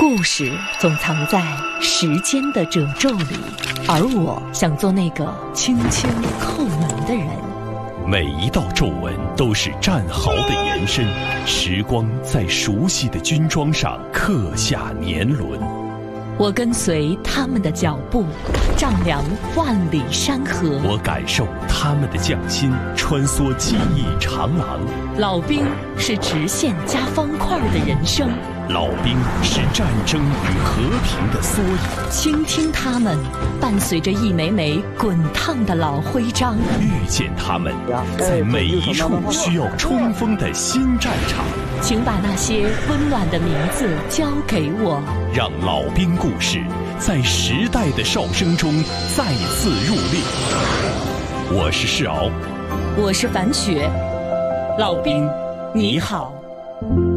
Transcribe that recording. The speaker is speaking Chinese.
故事总藏在时间的褶皱里，而我想做那个轻轻叩门的人。 每一道皱纹都是战壕的延伸，时光在熟悉的军装上刻下年轮。 我跟随他们的脚步，丈量万里山河。 我感受他们的匠心，穿梭记忆长廊。 老兵是直线加方块的人生， 老兵是战争与和平的缩影。 倾听他们，伴随着一枚枚滚烫的老徽章。 遇见他们，在每一处需要冲锋的新战场。 请把那些温暖的名字交给我， 让老兵故事在时代的哨声中再次入列。我是世鳌， 我是樊雪，老兵，你好。